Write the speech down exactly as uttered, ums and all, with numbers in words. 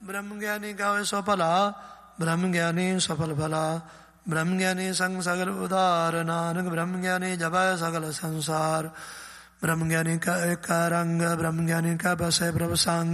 ब्रह्म ज्ञानी का वे सफला ब्रह्म ज्ञानी सफल फला ब्रह्म ज्ञानी संग सगल उदार नानक ब्रह्म ज्ञानी जपाय सकल संसार ब्रह्म ज्ञानी का एक रंग ब्रह्म ज्ञानी का बसे प्रभ सांग